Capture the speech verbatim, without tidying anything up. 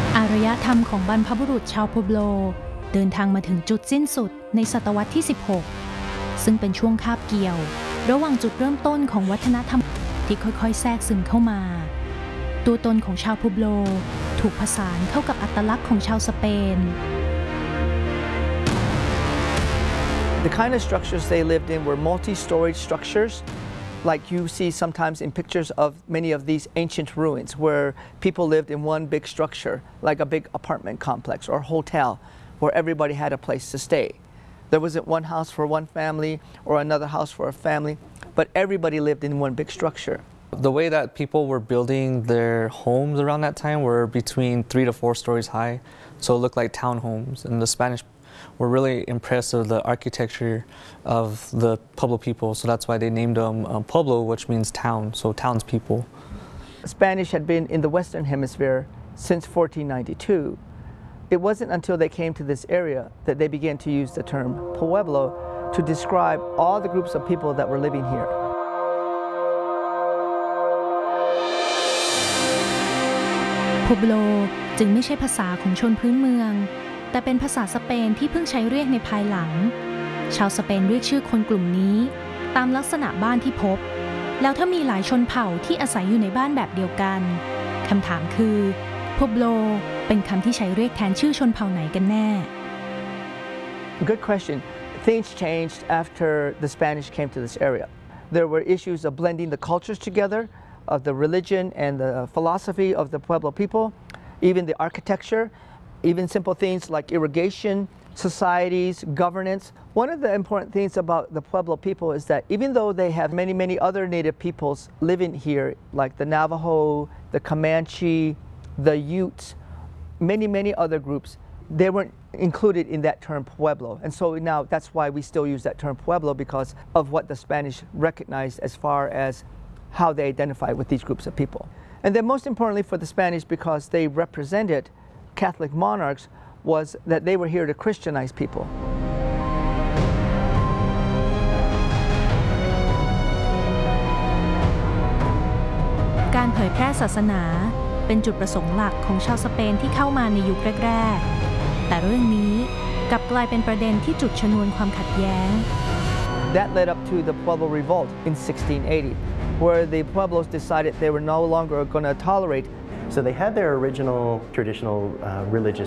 อารยธรรมของบรรพบุรุษชาวพูโบลเดินทางมาถึงจุดสิ้นสุดในศตวรรษที่ สิบหก ซึ่งเป็นช่วงคาบเกี่ยวระหว่างจุดเริ่มต้นของวัฒนธรรมที่ค่อยๆแทรกซึมเข้ามาตัวตนของชาวพูโบลถูกผสานเข้ากับอัตลักษณ์ของชาวสเปน The kind of structures they lived in were multi-storied structures, like you see sometimes in pictures of many of these ancient ruins, where people lived in one big structure, like a big apartment complex or hotel, where everybody had a place to stay. There wasn't one house for one family or another house for a family, but everybody lived in one big structure. The way that people were building their homes around that time were between three to four stories high, so it looked like townhomes. And the Spanish were really impressed with the architecture of the Pueblo people, so that's why they named them um, Pueblo, which means town, so townspeople. Spanish had been in the Western Hemisphere since fourteen ninety-two. It wasn't until they came to this area that they began to use the term Pueblo to describe all the groups of people that were living here. พูโบลจึงไม่ใช่ภาษาของชนพื้นเมืองแต่เป็นภาษาสเปนที่เพิ่งใช้เรียกในภายหลังชาวสเปนเรียกชื่อคนกลุ่มนี้ตามลักษณะบ้านที่พบแล้วถ้ามีหลายชนเผ่าที่อาศัยอยู่ในบ้านแบบเดียวกันคำถามคือพูโบลเป็นคำที่ใช้เรียกแทนชื่อชนเผ่าไหนกันแน่ Good question. Things changed after the Spanish came to this area. There were issues of blending the cultures together, of the religion and the philosophy of the Pueblo people, even the architecture, even simple things like irrigation, societies, governance. One of the important things about the Pueblo people is that even though they have many, many other native peoples living here, like the Navajo, the Comanche, the Utes, many, many other groups, they weren't included in that term Pueblo. And so now that's why we still use that term Pueblo, because of what the Spanish recognized as far as how they identify with these groups of people. And then most importantly for the Spanish, because they represented Catholic monarchs, was that they were here to Christianize people. การเผยแพร่ศาสนาเป็นจุดประสงค์หลักของชาวสเปนที่เข้ามาในยุคแรกๆแต่เรื่องนี้กลับกลายเป็นประเด็นที่จุดชนวนความขัดแย้ง That led up to the Pueblo Revolt in sixteen eighty, where the Pueblos decided they were no longer going to tolerate. So they had their original traditional uh, religious